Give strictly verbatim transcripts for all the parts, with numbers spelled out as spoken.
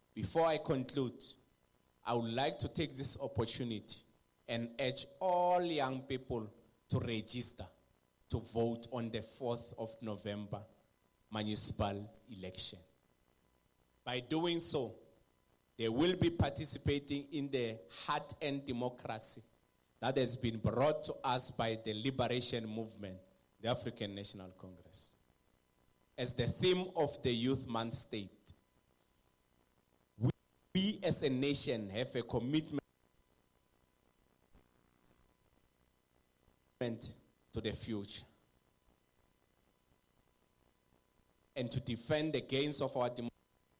Before I conclude, I would like to take this opportunity and urge all young people to register to vote on the fourth of November municipal election. By doing so, they will be participating in the hard-earned democracy that has been brought to us by the liberation movement, the African National Congress. As the theme of the Youth Month state, we, we as a nation have a commitment to the future and to defend the gains of our democracy.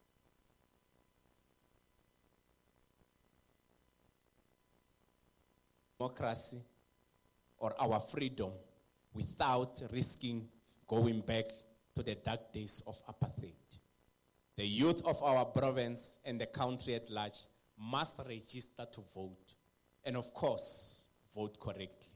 democracy or our freedom without risking going back to the dark days of apartheid. The youth of our province and the country at large must register to vote and, of course, vote correctly.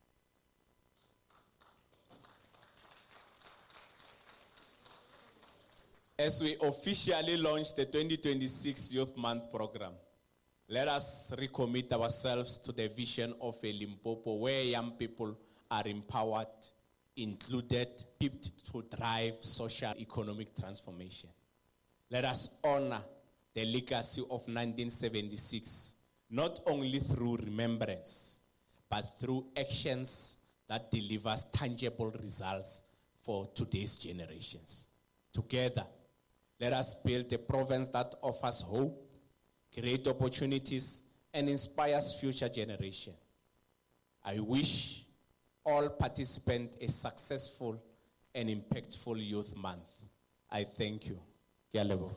As we officially launch the twenty twenty-six Youth Month program, let us recommit ourselves to the vision of a Limpopo where young people are empowered, included, equipped to drive social economic transformation. Let us honor the legacy of nineteen seventy-six, not only through remembrance, but through actions that delivers tangible results for today's generations. Together, let us build a province that offers hope, create opportunities, and inspires future generations. I wish all participants a successful and impactful Youth Month. I thank you. Kialebo.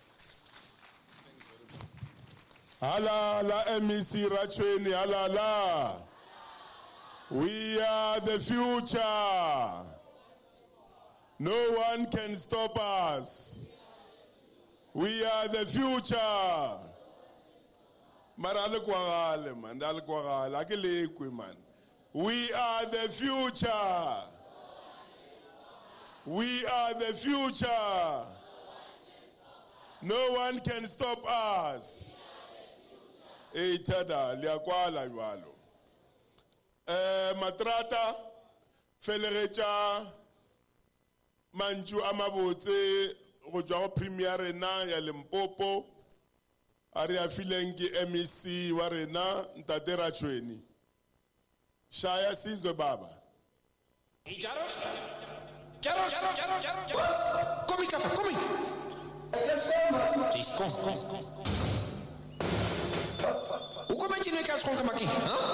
Hala la M E C Rachweni, hala la. We are the future. No one can stop us. We are the future. Marale kwagale man, dale kwagale, akilekwe man. We are the future. We are the future. No one can stop us. Eh tada liakwala yalo. Eh matrata felerecha manju amabotse go tswa go premier rena ya Limpopo ari afileng ke M E C wa rena Ntate Rachweni. Shaya sizwe baba. Jaros. Jaros. Jaros. Come in, come in. Please come, come, come. Hoe kom je in de kast gewoon te maken?